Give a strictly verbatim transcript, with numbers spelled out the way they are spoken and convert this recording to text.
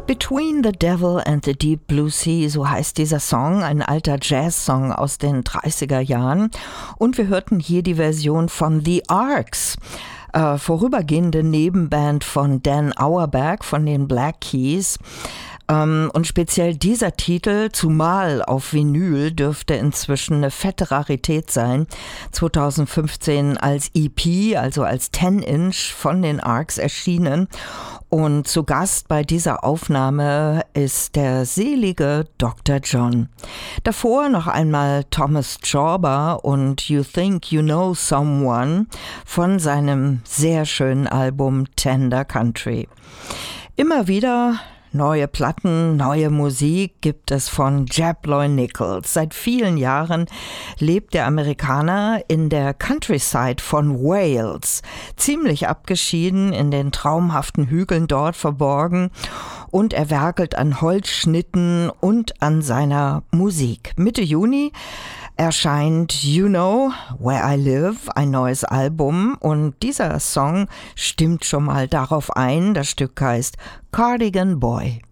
Between the Devil and the Deep Blue Sea, so heißt dieser Song, ein alter Jazz-Song aus den dreißiger Jahren. Und wir hörten hier die Version von The Arcs, äh, vorübergehende Nebenband von Dan Auerbach von den Black Keys. Ähm, und speziell dieser Titel, zumal auf Vinyl, dürfte inzwischen eine fette Rarität sein. zweitausendfünfzehn als E P, also als zehn Inch von den Arcs erschienen. Und zu Gast bei dieser Aufnahme ist der selige Doktor John. Davor noch einmal Thomas Jorba und You Think You Know Someone von seinem sehr schönen Album Tender Country. Immer wieder neue Platten, neue Musik gibt es von Jeb Loy Nichols. Seit vielen Jahren lebt der Amerikaner in der Countryside von Wales, ziemlich abgeschieden in den traumhaften Hügeln dort verborgen, und er werkelt an Holzschnitten und an seiner Musik. Mitte Juni erscheint You Know Where I Live, ein neues Album, und dieser Song stimmt schon mal darauf ein. Das Stück heißt Cardigan Boy.